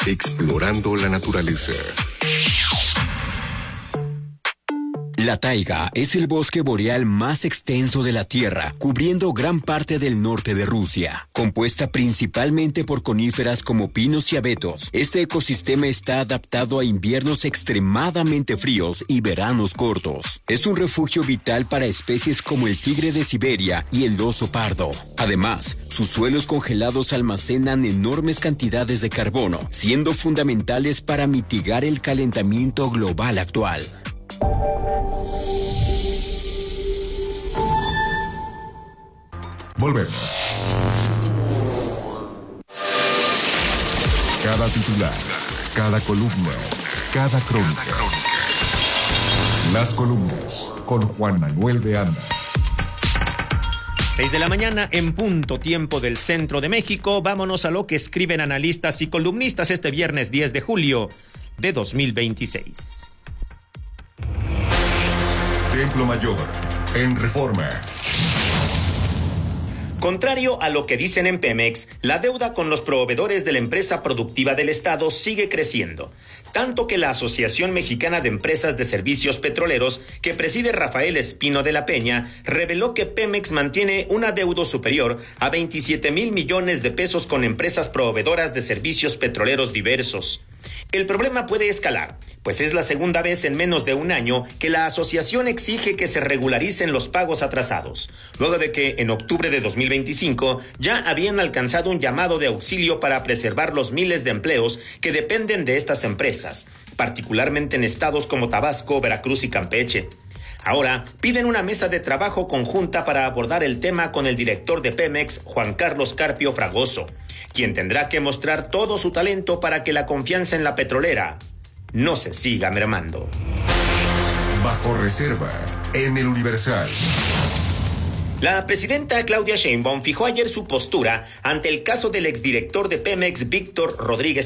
Explorando la naturaleza. La taiga es el bosque boreal más extenso de la Tierra, cubriendo gran parte del norte de Rusia. Compuesta principalmente por coníferas como pinos y abetos, este ecosistema está adaptado a inviernos extremadamente fríos y veranos cortos. Es un refugio vital para especies como el tigre de Siberia y el oso pardo. Además, sus suelos congelados almacenan enormes cantidades de carbono, siendo fundamentales para mitigar el calentamiento global actual. Volvemos. Cada titular, cada columna, cada crónica. Las columnas con Juan Manuel de Anda. 6 de la mañana en punto, tiempo del centro de México. Vámonos a lo que escriben analistas y columnistas este viernes 10 de julio de 2026. Templo Mayor, en Reforma. Contrario a lo que dicen en Pemex, la deuda con los proveedores de la empresa productiva del Estado sigue creciendo, tanto que la Asociación Mexicana de Empresas de Servicios Petroleros, que preside Rafael Espino de la Peña, reveló que Pemex mantiene un adeudo superior a 27,000 millones de pesos con empresas proveedoras de servicios petroleros diversos. El problema puede escalar, pues es la segunda vez en menos de un año que la asociación exige que se regularicen los pagos atrasados, luego de que en octubre de 2025 ya habían alcanzado un llamado de auxilio para preservar los miles de empleos que dependen de estas empresas, particularmente en estados como Tabasco, Veracruz y Campeche. Ahora piden una mesa de trabajo conjunta para abordar el tema con el director de Pemex, Juan Carlos Carpio Fragoso, quien tendrá que mostrar todo su talento para que la confianza en la petrolera no se siga mermando. Bajo reserva, en el Universal. La presidenta Claudia Sheinbaum fijó ayer su postura ante el caso del exdirector de Pemex, Víctor Rodríguez